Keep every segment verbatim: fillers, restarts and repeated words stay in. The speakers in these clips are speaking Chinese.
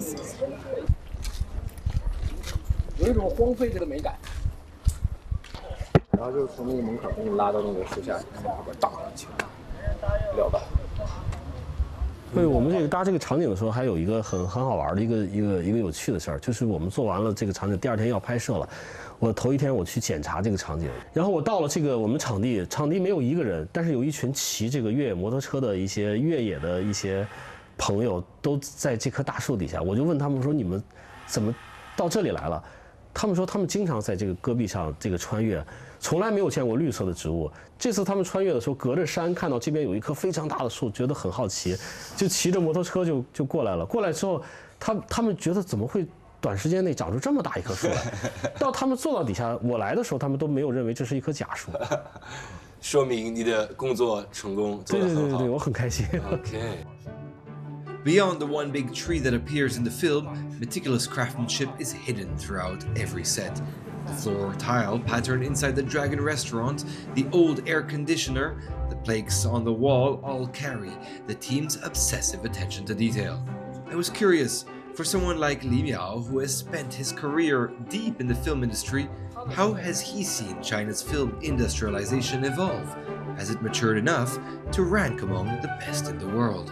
有一种荒废的美感。然后就是从那个门口给你拉到那个树下，后边荡一起，了不得。 对，我们这个搭这个场景的时候，还有一个很很好玩的一个一个一个有趣的事儿，就是我们做完了这个场景，第二天要拍摄了。我头一天我去检查这个场景，然后我到了这个我们场地，场地没有一个人，但是有一群骑这个越野摩托车的一些越野的一些朋友都在这棵大树底下。我就问他们说：“你们怎么到这里来了？”他们说他们经常在这个戈壁上这个穿越，从来没有见过绿色的植物。这次他们穿越的时候，隔着山看到这边有一棵非常大的树，觉得很好奇，就骑着摩托车就就过来了。过来之后，他他们觉得怎么会短时间内长出这么大一棵树来？到他们坐到底下，我来的时候，他们都没有认为这是一棵假树。 说明你的工作成功，做得很好。 对对对对，我很开心。 OK。 Beyond the one big tree that appears in the film, meticulous craftsmanship is hidden throughout every set. The floor tile pattern inside the Dragon restaurant, the old air conditioner, the plaques on the wall all carry the team's obsessive attention to detail. I was curious, for someone like Li Miao, who has spent his career deep in the film industry, how has he seen China's film industrialization evolve? Has it matured enough to rank among the best in the world?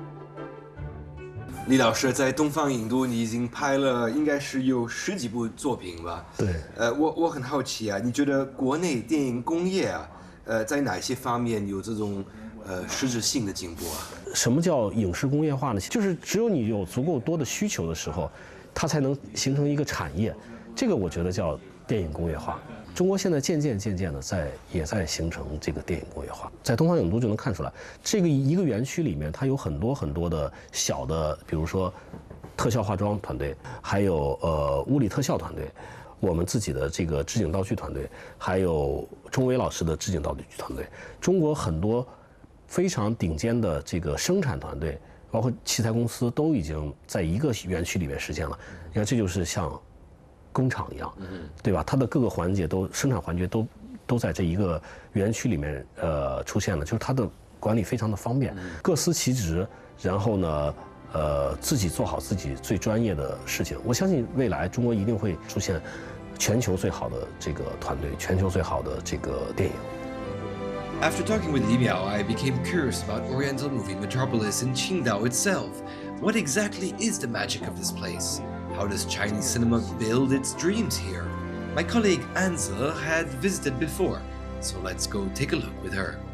李老师在东方影都，你已经拍了应该是有十几部作品吧？ 对。 呃，我我很好奇啊，你觉得国内电影工业啊，呃，在哪些方面有这种呃实质性的进步啊？ 什么叫影视工业化呢？就是只有你有足够多的需求的时候，它才能形成一个产业。这个我觉得叫电影工业化。中国现在渐渐渐渐的在也在形成这个电影工业化，在东方影都就能看出来，这个一个园区里面它有很多很多的小的，比如说特效化妆团队，还有呃物理特效团队，我们自己的这个置景道具团队，还有钟伟老师的置景道具团队，中国很多非常顶尖的这个生产团队，包括器材公司都已经在一个园区里面实现了。你看，这就是像工厂一样，对吧？它的各个环节都生产环节都都在这一个园区里面呃出现了，就是它的管理非常的方便，各司其职，然后呢，呃，自己做好自己最专业的事情。我相信未来中国一定会出现全球最好的这个团队，全球最好的这个电影。 After talking with Li Miao, I became curious about Oriental movie metropolis in Qingdao itself. What exactly is the magic of this place? How does Chinese cinema build its dreams here? My colleague Anze had visited before, so let's go take a look with her.